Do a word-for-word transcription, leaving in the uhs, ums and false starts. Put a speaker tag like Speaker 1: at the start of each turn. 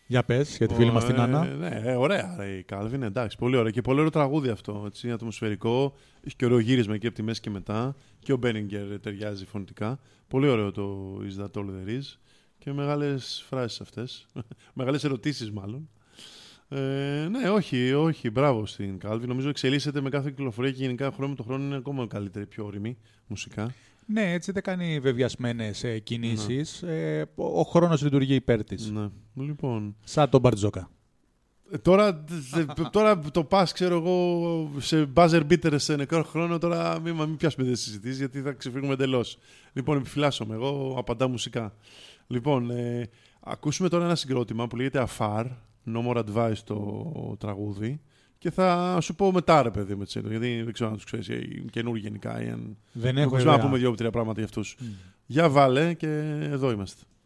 Speaker 1: Για πες, για τη φίλη μας την Άννα.
Speaker 2: Ναι, ωραία, ρε, η Calvin, εντάξει, πολύ ωραία. Και πολύ ωραίο τραγούδι αυτό, έτσι, ατμοσφαιρικό. Έχει και ωραίο γύρισμα εκεί από τη μέση και μετά. Και ο Μπένιγκερ ταιριάζει φωνητικά. Πολύ ωραίο το Is That All There Is. Και μεγάλες φράσεις αυτές. Μεγάλες ερωτήσεις μάλλον. Ε, ναι, όχι, όχι, μπράβο στην Calvin. Νομίζω εξελίσσεται με κάθε κυκλοφορία και γενικά χρόνο με το χρόνο είναι ακόμα καλύτερη, πιο όρημη μουσικά.
Speaker 1: Ναι, έτσι δεν κάνει βεβαιασμένες ε, κινήσεις. Ναι. Ε, ο χρόνος λειτουργεί υπέρ της.
Speaker 2: Ναι, λοιπόν.
Speaker 1: Σαν τον Μπαρτζόκα.
Speaker 2: Ε, τώρα, τώρα το πας, ξέρω εγώ, σε buzzer beater σε νεκρό χρόνο, τώρα μην, μην πιάσουμε τις συζητήσεις, γιατί θα ξεφύγουμε εντελώς. Λοιπόν, επιφυλάσσομαι, εγώ απαντάω μουσικά. Λοιπόν, ε, ακούσουμε τώρα ένα συγκρότημα που λέγεται Afar, No More Advice το τραγούδι. Και θα σου πω μετά, ρε παιδί μου, γιατί δεν ξέρω αν τους ξέρεις, οι καινούργοι γενικά.
Speaker 1: Δεν έχω
Speaker 2: να πούμε δύο-τρία πράγματα για αυτούς. Mm. Για βάλε και εδώ είμαστε.